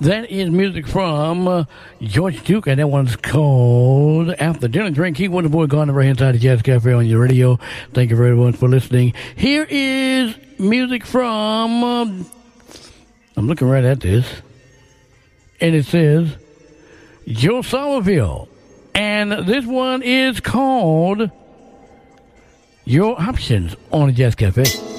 That is music from George Duke, and that one's called After Dinner Drink. Keep one the boy Gardner right inside the Jazz Cafe on your radio. Thank you very much for listening. Here is music from, I'm looking right at this, and it says Joe Somerville. And this one is called Your Options on the Jazz Cafe.